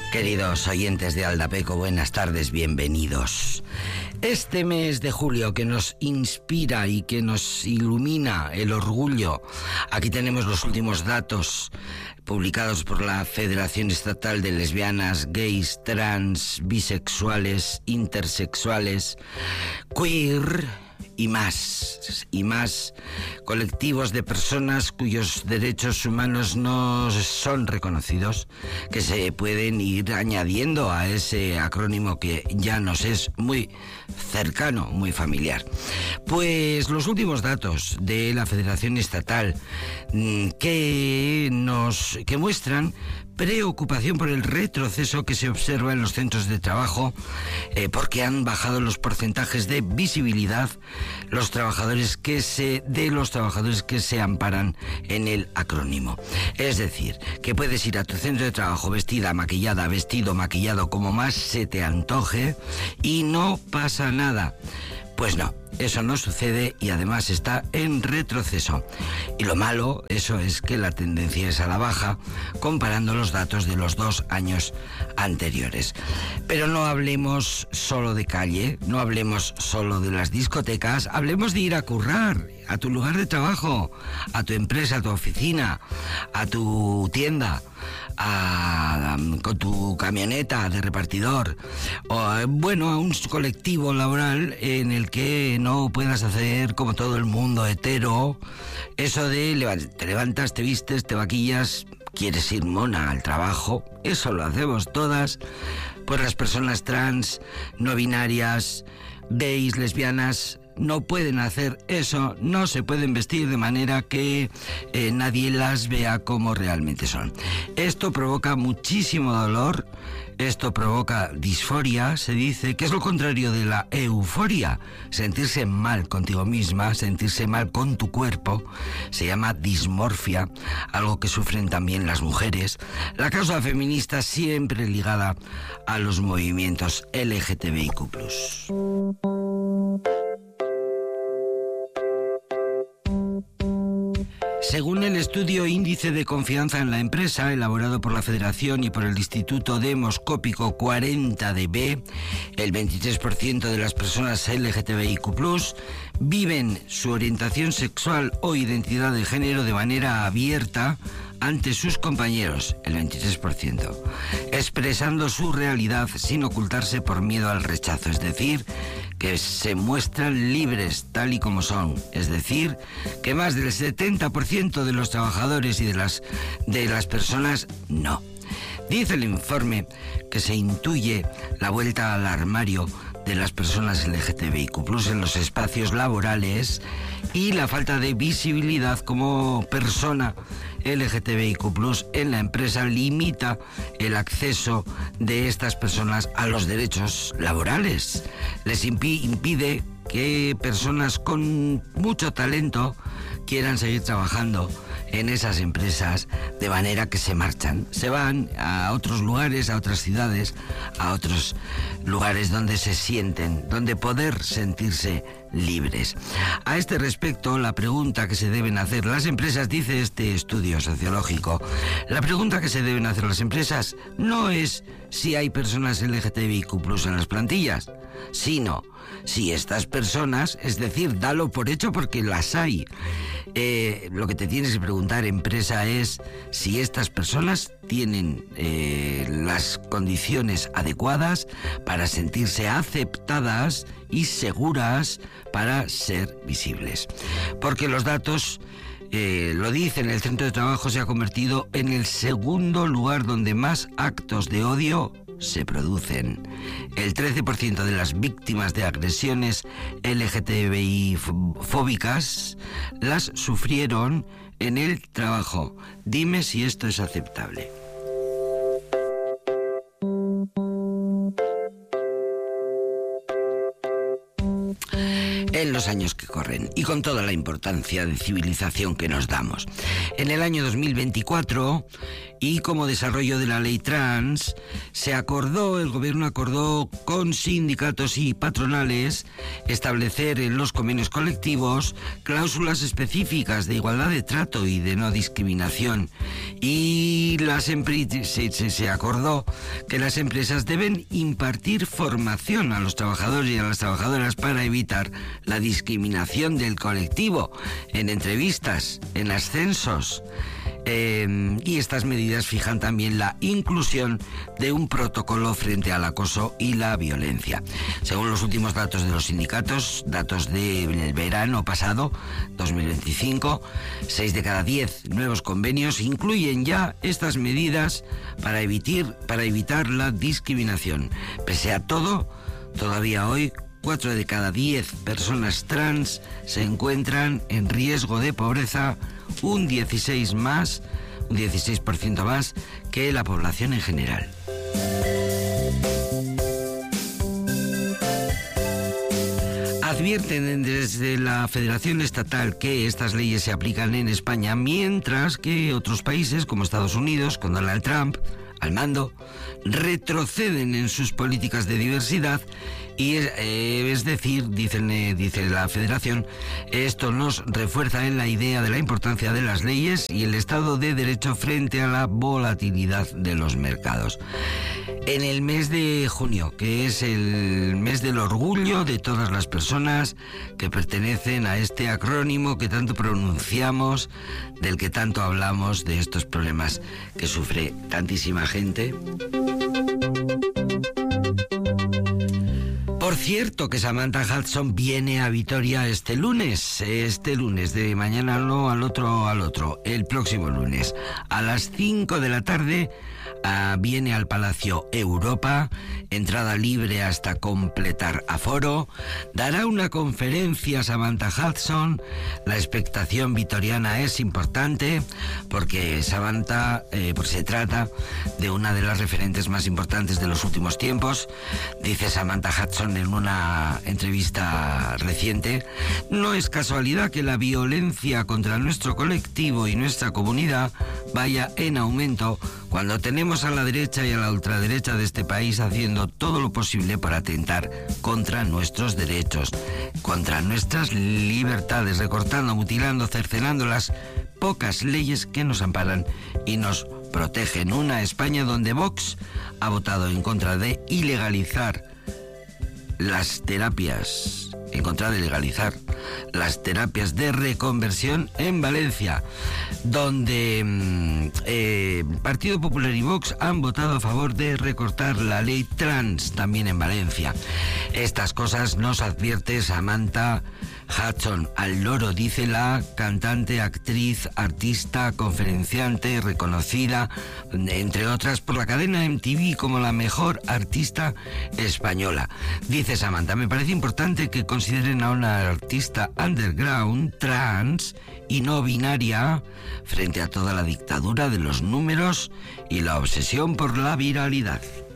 Queridos oyentes de Aldapeco, buenas tardes, bienvenidos. Este mes de julio que nos inspira y que nos ilumina el orgullo, aquí tenemos los últimos datos publicados por la Federación Estatal de Lesbianas, Gays, Trans, Bisexuales, Intersexuales, Queer y más colectivos de personas cuyos derechos humanos no son reconocidos, que se pueden ir añadiendo a ese acrónimo que ya nos es muy cercano, muy familiar. Pues los últimos datos de la Federación Estatal que muestran preocupación por el retroceso que se observa en los centros de trabajo, porque han bajado los porcentajes de visibilidad de los trabajadores que se amparan en el acrónimo. Es decir, que puedes ir a tu centro de trabajo vestida, maquillada, vestido, maquillado, como más se te antoje y no pasa nada. Pues no, eso no sucede y además está en retroceso. Y lo malo, eso es que la tendencia es a la baja, comparando los datos de los 2 años anteriores. Pero no hablemos solo de calle, no hablemos solo de las discotecas, hablemos de ir a currar, a tu lugar de trabajo, a tu empresa, a tu oficina, a tu tienda, con tu camioneta de repartidor, o a un colectivo laboral en el que no puedas hacer como todo el mundo hetero, eso de te levantas, te vistes, te maquillas, quieres ir mona al trabajo. Eso lo hacemos todas, pues las personas trans, no binarias, gays, lesbianas no pueden hacer eso, no se pueden vestir de manera que nadie las vea como realmente son. Esto provoca muchísimo dolor, esto provoca disforia, se dice, que es lo contrario de la euforia. Sentirse mal contigo misma, sentirse mal con tu cuerpo, se llama dismorfia, algo que sufren también las mujeres. La causa feminista siempre ligada a los movimientos LGTBIQ+. Según el estudio Índice de Confianza en la Empresa, elaborado por la Federación y por el Instituto Demoscópico 40DB, el 23% de las personas LGTBIQ+ viven su orientación sexual o identidad de género de manera abierta ante sus compañeros, el 23%, expresando su realidad sin ocultarse por miedo al rechazo, es decir, que se muestran libres tal y como son, es decir, que más del 70% de los trabajadores y de las personas no. Dice el informe que se intuye la vuelta al armario de las personas LGTBIQ+ en los espacios laborales y la falta de visibilidad como persona LGTBIQ+ en la empresa limita el acceso de estas personas a los derechos laborales. Les impide que personas con mucho talento quieran seguir trabajando en esas empresas, de manera que se marchan, se van a otros lugares, a otras ciudades, a otros lugares donde poder sentirse libres. A este respecto, la pregunta que se deben hacer las empresas, dice este estudio sociológico, la pregunta que se deben hacer las empresas no es si hay personas LGTBIQ+ en las plantillas, sino si estas personas, es decir, dalo por hecho porque las hay. Lo que te tienes que preguntar, empresa, es si estas personas tienen las condiciones adecuadas para sentirse aceptadas y seguras para ser visibles. Porque los datos lo dicen, el centro de trabajo se ha convertido en el segundo lugar donde más actos de odio se producen. El 13% de las víctimas de agresiones LGTBI fóbicas las sufrieron en el trabajo. Dime si esto es aceptable. En los años que corren y con toda la importancia de civilización que nos damos. En el año 2024 Y como desarrollo de la ley trans, el gobierno acordó con sindicatos y patronales establecer en los convenios colectivos cláusulas específicas de igualdad de trato y de no discriminación. Y se acordó que las empresas deben impartir formación a los trabajadores y a las trabajadoras para evitar la discriminación del colectivo en entrevistas, en ascensos. Y estas medidas fijan también la inclusión de un protocolo frente al acoso y la violencia. Según los últimos datos de los sindicatos, datos del verano pasado, 2025, 6 de cada 10 nuevos convenios incluyen ya estas medidas para evitar la discriminación. Pese a todo, todavía hoy 4 de cada 10 personas trans se encuentran en riesgo de pobreza, un 16% más que la población en general. Advierten desde la Federación Estatal que estas leyes se aplican en España, mientras que otros países como Estados Unidos, con Donald Trump al mando, retroceden en sus políticas de diversidad y es decir, dice la Federación, esto nos refuerza en la idea de la importancia de las leyes y el Estado de Derecho frente a la volatilidad de los mercados. En el mes de junio, que es el mes del orgullo de todas las personas que pertenecen a este acrónimo que tanto pronunciamos, del que tanto hablamos, de estos problemas que sufre tantísima gente. Por cierto, que Samantha Hudson viene a Vitoria este lunes, de mañana no al otro, el próximo lunes, a las 5 de la tarde, viene al Palacio Europa, entrada libre hasta completar aforo, dará una conferencia Samantha Hudson. La expectación vitoriana es importante porque Samantha, se trata de una de las referentes más importantes de los últimos tiempos. Dice Samantha Hudson en una entrevista reciente: no es casualidad que la violencia contra nuestro colectivo y nuestra comunidad vaya en aumento cuando tenemos a la derecha y a la ultraderecha de este país haciendo todo lo posible para atentar contra nuestros derechos, contra nuestras libertades, recortando, mutilando, cercenando las pocas leyes que nos amparan y nos protegen. Una España donde Vox ha votado en contra de legalizar las terapias de reconversión en Valencia, donde Partido Popular y Vox han votado a favor de recortar la ley trans también en Valencia. Estas cosas nos advierte Samantha Hudson al loro, dice la cantante, actriz, artista, conferenciante, reconocida, entre otras, por la cadena MTV como la mejor artista española. Dice Samantha: me parece importante que consideren a una artista underground, trans y no binaria, frente a toda la dictadura de los números y la obsesión por la viralidad.